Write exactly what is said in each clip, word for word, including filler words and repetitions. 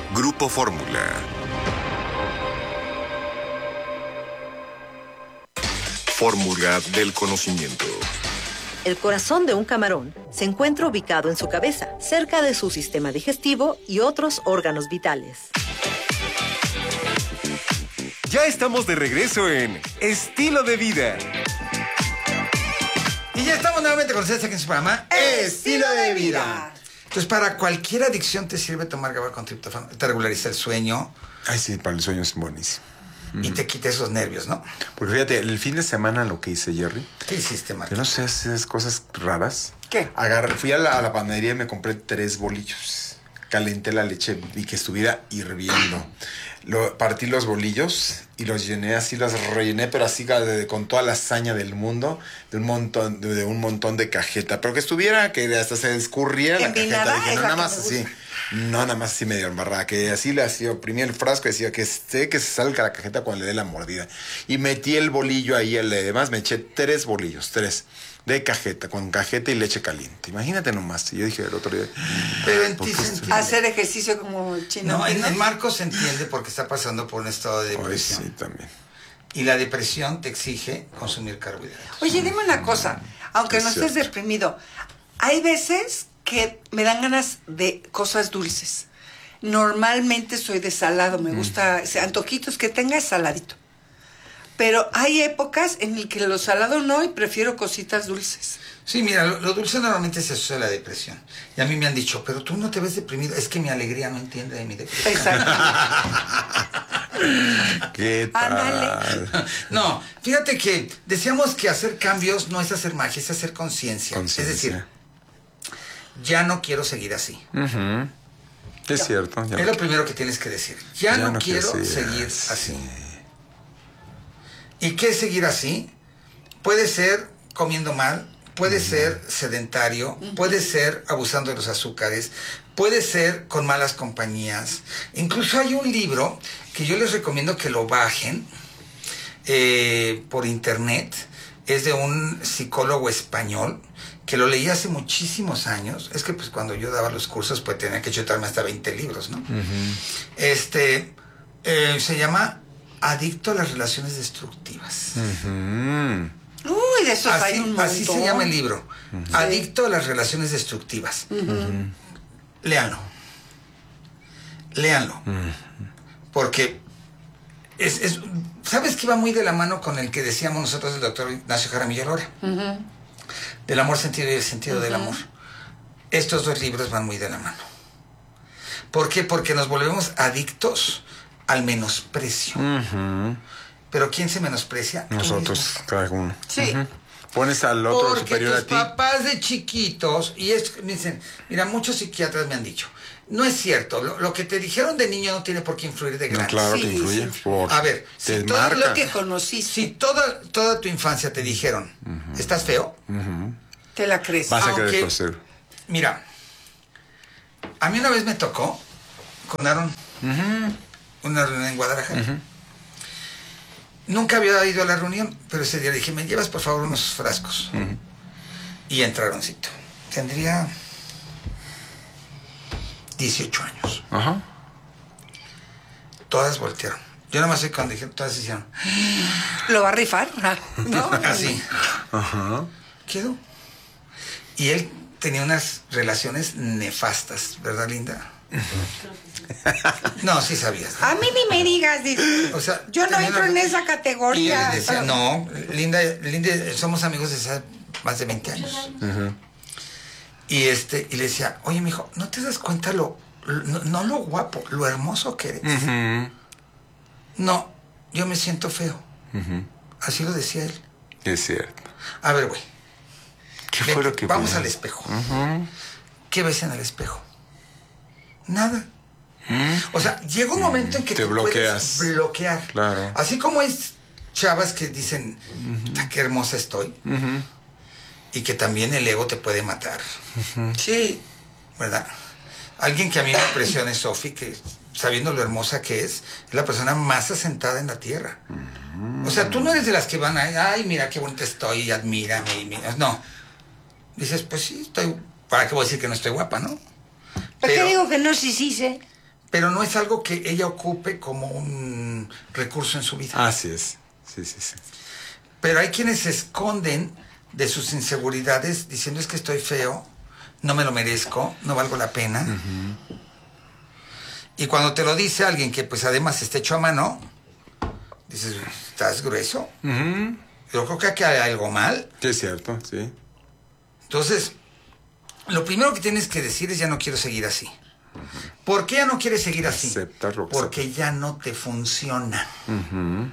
Grupo Fórmula. Fórmula del conocimiento. El corazón de un camarón se encuentra ubicado en su cabeza, cerca de su sistema digestivo y otros órganos vitales. Ya estamos de regreso en Estilo de Vida. Y ya estamos nuevamente con ustedes aquí en su programa Estilo de Vida. Entonces, para cualquier adicción te sirve tomar GABA con triptófano. Te regulariza el sueño. Ay, sí, para el sueño es buenísimo. Y te quita esos nervios, ¿no? Porque fíjate, el fin de semana lo que hice, Jerry. ¿Qué hiciste, Marco? Yo no sé, haces cosas raras. ¿Qué? Agarré, fui a la, a la panadería y me compré tres bolillos. Calenté la leche y que estuviera hirviendo. Lo, partí los bolillos y los llené así, los rellené, pero así de, con toda la hazaña del mundo, de un montón de, de un montón de cajeta. Pero que estuviera, que hasta se escurría la cajeta. Dije, no, nada más así. No, nada más así medio embarrada, que así le hacía, oprimía el frasco y decía que sé que se salga la cajeta cuando le dé la mordida. Y metí el bolillo ahí, el demás me eché tres bolillos, tres, de cajeta, con cajeta y leche caliente. Imagínate nomás. Y yo dije el otro día... Pero en ti se entiende. Hacer ejercicio como el chino. No, en el Marco se entiende porque está pasando por un estado de depresión. Ay, sí, también. Y la depresión te exige consumir carbohidratos. Oye, dime una cosa, aunque Es no estés cierto. deprimido, hay veces que me dan ganas de cosas dulces. Normalmente soy de salado, me gusta, o sea, antojitos que tenga saladito. Pero hay épocas en las que lo salado no y prefiero cositas dulces. Sí, mira, lo, lo dulce normalmente se asocia a la depresión. Y a mí me han dicho, pero tú no te ves deprimido. Es que mi alegría no entiende de mi depresión. Exacto. ¿Qué tal? Ándale. No, fíjate que decíamos que hacer cambios no es hacer magia, es hacer conciencia. Es Conciencia. decir, ya no quiero seguir así. Uh-huh. Es cierto. Ya Es no lo primero que tienes que decir. Ya, Ya no, no quiero quiero seguir seguir así. ¿Y qué es seguir así? Puede ser comiendo mal, puede ser sedentario, puede ser abusando de los azúcares, puede ser con malas compañías. Incluso hay un libro que yo les recomiendo que lo bajen eh, por internet. Es de un psicólogo español que lo leí hace muchísimos años. Es que pues cuando yo daba los cursos pues tenía que chutarme hasta veinte libros, ¿no? Uh-huh. Este, eh, se llama Adicto a las relaciones destructivas. Uh-huh. Uy, de esos así, hay un montón. así se llama el libro. Uh-huh. Adicto a las relaciones destructivas. Uh-huh. Léanlo. Léanlo. Uh-huh. Porque es, es, ¿sabes que va muy de la mano con el que decíamos nosotros del doctor Ignacio Jaramillo Lora? Uh-huh. Del amor sentido y el sentido uh-huh. del amor. Estos dos libros van muy de la mano. ¿Por qué? Porque nos volvemos adictos al menosprecio. Uh-huh. Pero ¿quién se menosprecia? Nosotros, cada uno. Sí. Uh-huh. Pones al otro Porque superior tus a ti. papás de chiquitos, y es, me dicen, mira, muchos psiquiatras me han dicho, no es cierto, lo, lo que te dijeron de niño no tiene por qué influir de grande. No, claro sí, que influye. Sí. Por, a ver, te si todo marca. Lo que conociste. Si toda, toda tu infancia te dijeron, uh-huh. ¿estás feo? Uh-huh. Te la crees. Vas a Aunque, querer coser. Mira, a mí una vez me tocó con Aaron, uh-huh. una reunión en Guadalajara. Uh-huh. Nunca había ido a la reunión, pero ese día le dije, me llevas por favor unos frascos. Uh-huh. Y entraroncito. Tendría dieciocho años. Ajá. Uh-huh. Todas voltearon. Yo nada más sé cuando dije, todas hicieron. ¿Lo va a rifar? ¿No? Así. Ajá. Uh-huh. Quedó. Y él tenía unas relaciones nefastas, ¿verdad, Linda? No, sí sabías. A mí ni me digas, dice. O sea, yo no entro una... en esa categoría. Y él decía, no, Linda, Linda, somos amigos desde hace más de veinte años. Uh-huh. Y este, y le decía, oye, mijo, ¿no te das cuenta lo, lo no, no lo guapo, lo hermoso que eres? Uh-huh. No, yo me siento feo. Uh-huh. Así lo decía él. Es cierto. A ver, güey. ¿Qué Ven, fue lo que vamos fue? al espejo. Uh-huh. ¿Qué ves en el espejo? Nada. ¿Mm? O sea, llega un momento en que te, te bloqueas. puedes bloquear. Claro. Así como hay chavas que dicen, uh-huh. qué hermosa estoy. Uh-huh. Y que también el ego te puede matar. Uh-huh. Sí. ¿Verdad? Alguien que a mí me impresiona es Sofi, que sabiendo lo hermosa que es, es la persona más asentada en la tierra. Uh-huh. O sea, tú no eres de las que van a, ay, mira qué bonita estoy, y admírame. Y mira. No. Dices, pues sí, estoy... ¿Para qué voy a decir que no estoy guapa, no? ¿Para qué digo que no sí, sí sé? pero no es algo que ella ocupe como un recurso en su vida. Así es. Sí, sí, sí. Pero hay quienes se esconden de sus inseguridades diciendo es que estoy feo, no me lo merezco, no valgo la pena. Uh-huh. Y cuando te lo dice alguien que pues además está hecho a mano, dices, ¿estás grueso? Uh-huh. Yo creo que aquí hay algo mal. Sí, es cierto, sí. Entonces, lo primero que tienes que decir es ya no quiero seguir así. Uh-huh. ¿Por qué ya no quieres seguir así? Aceptarlo. Porque ya no te funciona. Uh-huh.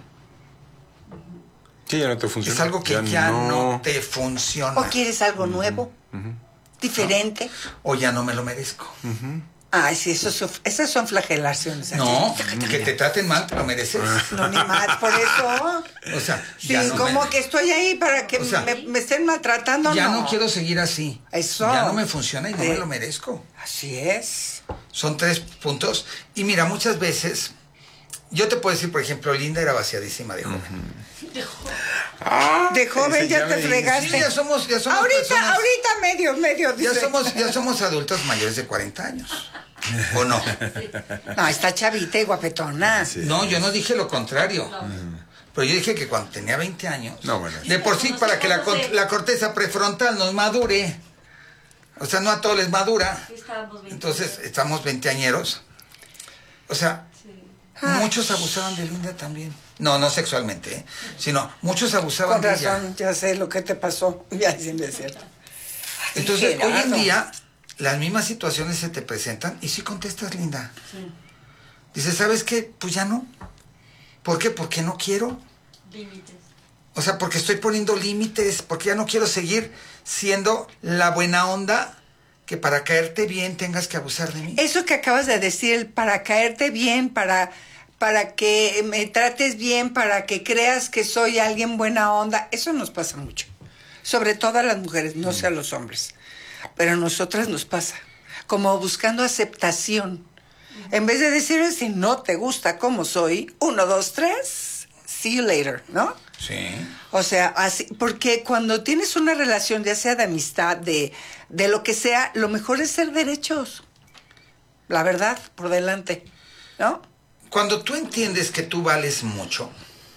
Sí, ya no te funciona. Es algo que ya, ya no... no te funciona. ¿O quieres algo nuevo? Uh-huh. ¿Diferente? ¿No? O ya no me lo merezco. Uh-huh. Ay, sí, eso, eso, esas son flagelaciones. No, que te traten mal, te lo mereces. No, ni mal, por eso. O sea, sí, ya no como me... que estoy ahí para que o sea, me, me estén maltratando, ya no. no quiero seguir así. Eso. Ya no me funciona y no de... me lo merezco. Así es. Son tres puntos. Y mira, muchas veces, yo te puedo decir, por ejemplo, Linda era vaciadísima de joven. Uh-huh. De joven. Ah, de joven ya, ya te fregaste. Sí, ya somos, ya somos ahorita, personas, ahorita medio, medio. Dice. Ya somos, ya somos adultos mayores de cuarenta años. ¿O no? No, está chavita y guapetona. Sí. No, yo no dije lo contrario. No. Pero yo dije que cuando tenía veinte años, no, bueno. de por sí, para que la, la corteza prefrontal nos madure, o sea, no a todos les madura. Entonces, estamos veinteañeros. O sea, sí. Muchos abusaban de Linda también. No, no sexualmente, ¿eh? Sino muchos abusaban Con de razón, ella. ya sé lo que te pasó. Ya sí es cierto. Entonces, hoy en día, las mismas situaciones se te presentan y sí contestas, Linda. Sí. Dices, ¿sabes qué? Pues ya no. ¿Por qué? Porque no quiero. Límites. O sea, porque estoy poniendo límites, porque ya no quiero seguir siendo la buena onda que para caerte bien tengas que abusar de mí. Eso que acabas de decir, para caerte bien, para, para que me trates bien, para que creas que soy alguien buena onda, eso nos pasa mucho. Sobre todo a las mujeres, no sé a los hombres. Pero a nosotras nos pasa. Como buscando aceptación. En vez de decir, si no te gusta como soy, uno, dos, tres, see you later, ¿no? Sí. O sea, así, porque cuando tienes una relación, ya sea de amistad, de, de lo que sea, lo mejor es ser derechos. La verdad, por delante, ¿no? Cuando tú entiendes que tú vales mucho,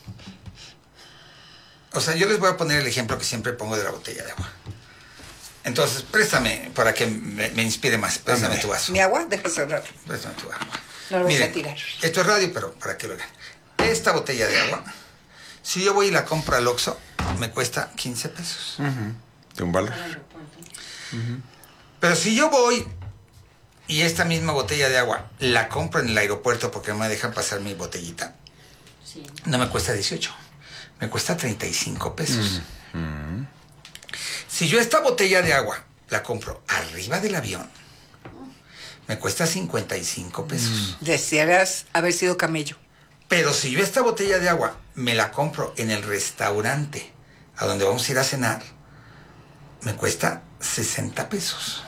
o sea, yo les voy a poner el ejemplo que siempre pongo de la botella de agua. Entonces, préstame para que me, me inspire más. Préstame tu vaso. ¿Mi agua? Deja cerrar. Préstame tu agua. No lo voy Miren, a tirar. Esto es radio, pero para que lo vean. Esta botella de agua, si yo voy y la compro al Oxxo, me cuesta quince pesos. Uh-huh. De un valor. Uh-huh. Pero si yo voy y esta misma botella de agua la compro en el aeropuerto porque no me dejan pasar mi botellita, sí. No me cuesta dieciocho. Me cuesta treinta y cinco pesos. Uh-huh. Si yo esta botella de agua la compro arriba del avión, me cuesta cincuenta y cinco pesos. Desearas haber sido camello. Pero si yo esta botella de agua me la compro en el restaurante a donde vamos a ir a cenar, me cuesta sesenta pesos.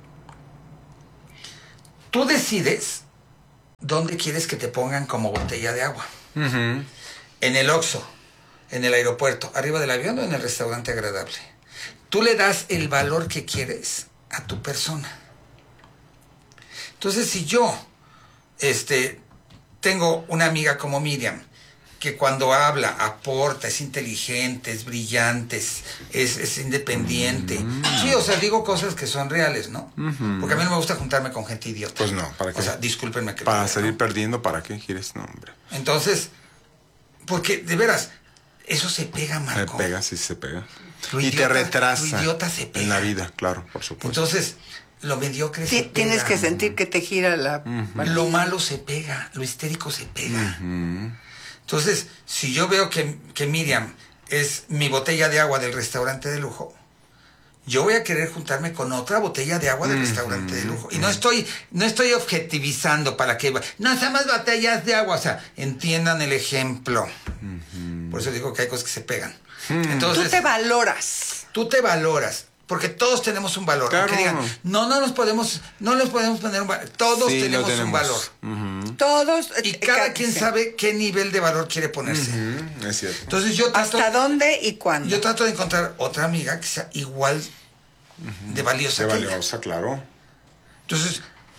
Tú decides dónde quieres que te pongan como botella de agua. Uh-huh. En el Oxxo, en el aeropuerto, arriba del avión o en el restaurante agradable. Tú le das el valor que quieres a tu persona. Entonces, si yo este, tengo una amiga como Miriam, que cuando habla, aporta, es inteligente, es brillante, es, es, es independiente. Mm. Sí, o sea, digo cosas que son reales, ¿no? Uh-huh. Porque a mí no me gusta juntarme con gente idiota. Pues no, ¿para qué? O sea, discúlpenme que Para lo diga, salir ¿no? perdiendo, ¿para qué quieres? No, hombre. Entonces, porque, de veras, eso se pega, Marco. Se pega, sí se pega. Lo y idiota, te retrasa. Lo idiota se pega. En la vida, claro, por supuesto. Entonces, lo mediocre sí, se pega. Tienes que sentir que te gira la... Uh-huh. Lo malo se pega, lo histérico se pega. Uh-huh. Entonces, si yo veo que, que Miriam es mi botella de agua del restaurante de lujo, yo voy a querer juntarme con otra botella de agua del uh-huh. restaurante de lujo. Y no estoy, no estoy objetivizando para que... No seamos botellas de agua. O sea, entiendan el ejemplo. Uh-huh. Por eso digo que hay cosas que se pegan. Uh-huh. Entonces, tú te valoras. Tú te valoras. Porque todos tenemos un valor. Claro. Aunque digan, no, no nos podemos, no nos podemos poner un valor. Todos sí, tenemos, tenemos un valor. Uh-huh. Todos. Y cada quien sí. sabe qué nivel de valor quiere ponerse. Uh-huh. Es cierto. Entonces yo trato, ¿hasta dónde y cuándo? Yo trato de encontrar otra amiga que sea igual uh-huh. de valiosa de que valiosa, ella. Claro. Entonces,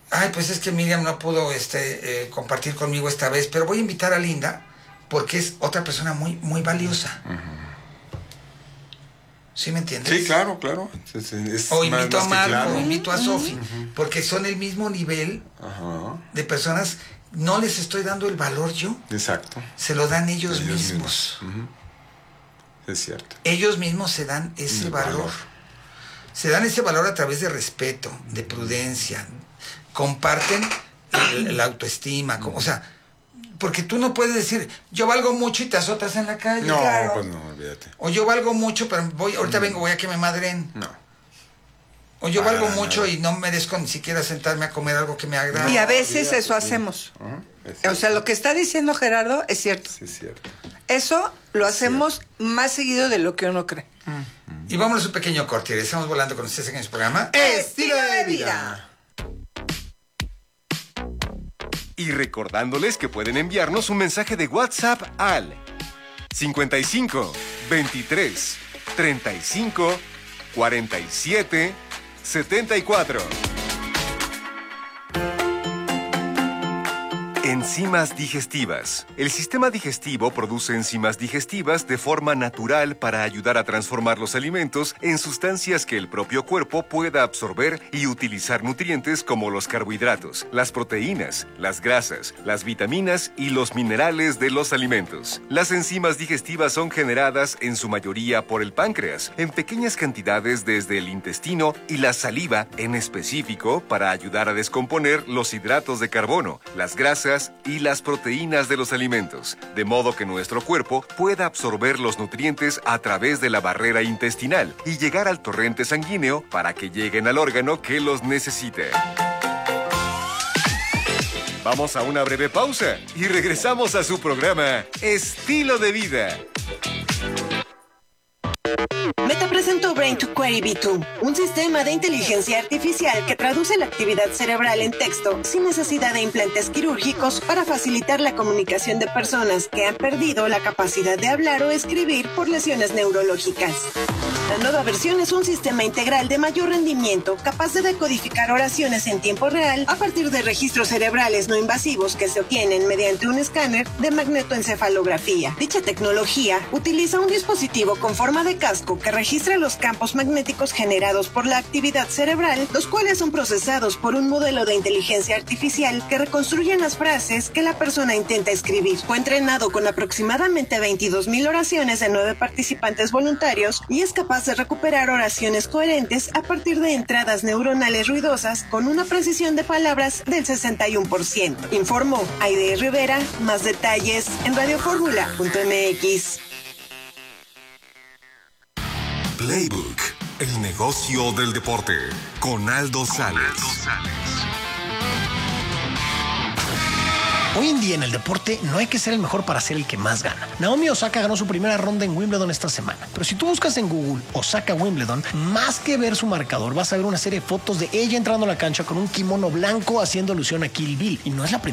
ay, pues es que Miriam no pudo este, eh, compartir conmigo esta vez, pero voy a invitar a Linda porque es otra persona muy, muy valiosa. Uh-huh. ¿Sí me entiendes? Sí, claro, claro. Es, es o invito más, a más Marco, claro. o invito a Uh-huh. Sofi, uh-huh. porque son el mismo nivel uh-huh. de personas. No les estoy dando el valor yo. Exacto. Se lo dan ellos, ellos mismos. mismos. Uh-huh. Es cierto. Ellos mismos se dan ese el valor. valor. Se dan ese valor a través de respeto, de prudencia. Comparten el, el autoestima. Como, o sea, porque tú no puedes decir, yo valgo mucho y te azotas en la calle. No, claro. pues no, olvídate. O yo valgo mucho, pero voy, ahorita mm. vengo, voy a que me madren. No. O yo Para valgo nada. mucho y no merezco ni siquiera sentarme a comer algo que me agrade. Y a veces eso hacemos. Uh-huh. O sea, lo que está diciendo Gerardo es cierto. Sí, es cierto. Eso lo hacemos sí. más seguido de lo que uno cree. Y vámonos un pequeño corte. Estamos volando con ustedes en el programa Estilo de Vida. Y recordándoles que pueden enviarnos un mensaje de WhatsApp al cincuenta y cinco, veintitrés, treinta y cinco, cuarenta y siete, setenta y cuatro. Enzimas digestivas. El sistema digestivo produce enzimas digestivas de forma natural para ayudar a transformar los alimentos en sustancias que el propio cuerpo pueda absorber y utilizar nutrientes como los carbohidratos, las proteínas, las grasas, las vitaminas y los minerales de los alimentos. Las enzimas digestivas son generadas en su mayoría por el páncreas, en pequeñas cantidades desde el intestino y la saliva en específico para ayudar a descomponer los hidratos de carbono, las grasas y las proteínas de los alimentos, de modo que nuestro cuerpo pueda absorber los nutrientes a través de la barrera intestinal y llegar al torrente sanguíneo para que lleguen al órgano que los necesite. Vamos a una breve pausa y regresamos a su programa Estilo de Vida. Meta presentó Brain to Query B dos, un sistema de inteligencia artificial que traduce la actividad cerebral en texto sin necesidad de implantes quirúrgicos para facilitar la comunicación de personas que han perdido la capacidad de hablar o escribir por lesiones neurológicas. La nueva versión es un sistema integral de mayor rendimiento capaz de decodificar oraciones en tiempo real a partir de registros cerebrales no invasivos que se obtienen mediante un escáner de magnetoencefalografía. Dicha tecnología utiliza un dispositivo con forma de casco que registra los campos magnéticos generados por la actividad cerebral, los cuales son procesados por un modelo de inteligencia artificial que reconstruyen las frases que la persona intenta escribir. Fue entrenado con aproximadamente veintidós mil oraciones de nueve participantes voluntarios y es capaz de recuperar oraciones coherentes a partir de entradas neuronales ruidosas con una precisión de palabras del sesenta y uno por ciento. Informó Aide Rivera. Más detalles en radioformula punto m x. Playbook, el negocio del deporte, con Aldo Sales. Hoy en día en el deporte no hay que ser el mejor para ser el que más gana. Naomi Osaka ganó su primera ronda en Wimbledon esta semana. Pero si tú buscas en Google Osaka Wimbledon, más que ver su marcador, vas a ver una serie de fotos de ella entrando a la cancha con un kimono blanco haciendo alusión a Kill Bill. Y no es la primera